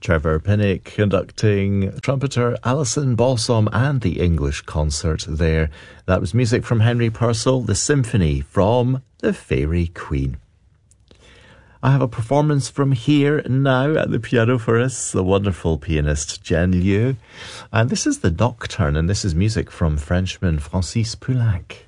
Trevor Pinnock conducting, trumpeter Alison Balsom, and the English concert there. That was music from Henry Purcell, the symphony from The Fairy Queen. I have a performance from here now at the piano for us, the wonderful pianist Jen Liu. And this is the Nocturne, and this is music from Frenchman Francis Poulenc.